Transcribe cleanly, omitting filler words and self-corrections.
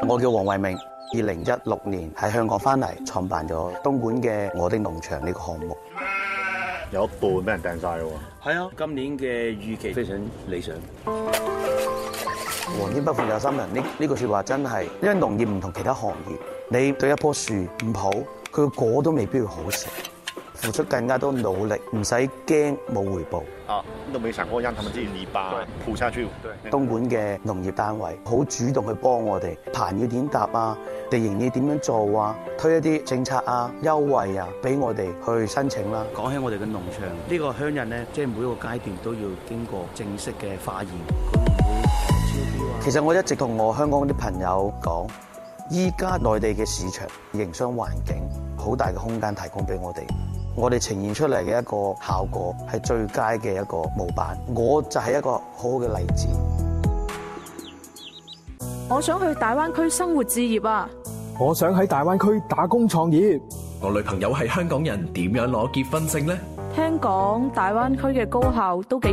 我叫黃慧明，2016年喺香港翻嚟創辦咗東莞嘅我的農場呢個項目。 有一半俾人掟晒喎。 係啊，今年嘅預期非常理想。 皇天不負有心人，呢句説話真係，因為農業唔同其他行業，你對一棵樹唔好，佢個果都未必會好食。付出更加多努力，唔使驚冇回報。 都沒想過讓他們自己泥巴鋪下去。 東莞嘅農業單位好主動去幫我哋，棚要點搭啊，地形要點樣做啊，推一啲政策啊、優惠啊，俾我哋去申請啦。 講起我哋嘅農場，呢個鄉人咧，即係每一個階段都要經過正式嘅化驗，佢唔會超標啊。 其實我一直同我香港啲朋友講，依家內地嘅市場營商環境好大嘅空間提供俾我哋。我哋呈現出嚟嘅一個效果係最佳嘅一個模板，我就係一個好好嘅例子。 我想去大灣區生活置業啊！ 我想喺大灣區打工創業。 我女朋友係香港人，點樣攞結婚證呢？ 聽講大灣區嘅高校都幾